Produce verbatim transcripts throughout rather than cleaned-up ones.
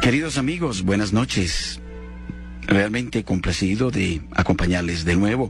Queridos amigos, buenas noches. Realmente complacido de acompañarles de nuevo.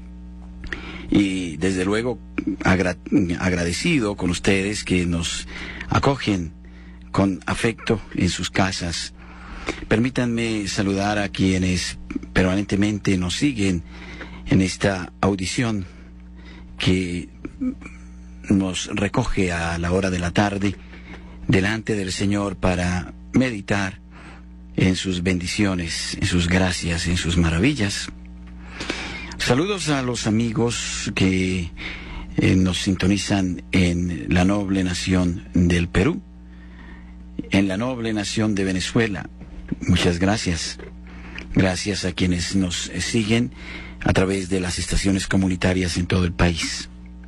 Y desde luego agra- agradecido con ustedes que nos acogen con afecto en sus casas. Permítanme saludar a quienes permanentemente nos siguen en esta audición que nos recoge a la hora de la tarde delante del Señor para meditar en sus bendiciones, en sus gracias, en sus maravillas. Saludos a los amigos que eh, nos sintonizan en la noble nación del Perú, en la noble nación de Venezuela. Muchas gracias. Gracias a quienes nos siguen a través de las estaciones comunitarias en todo el país.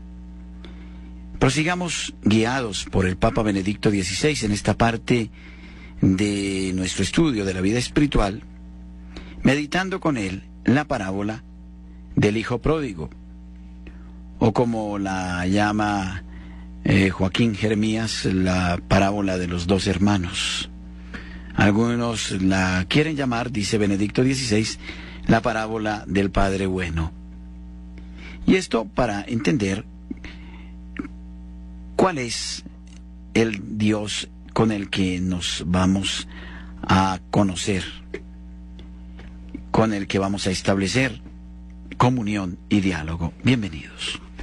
Prosigamos guiados por el Papa Benedicto dieciséis en esta parte de nuestro estudio de la vida espiritual, meditando con él la parábola del Hijo Pródigo, o como la llama eh, Joaquín Jeremías, la parábola de los dos hermanos. Algunos la quieren llamar, dice Benedicto dieciséis, la parábola del Padre Bueno. Y esto para entender cuál es el Dios con el que nos vamos a conocer, con el que vamos a establecer comunión y diálogo. Bienvenidos.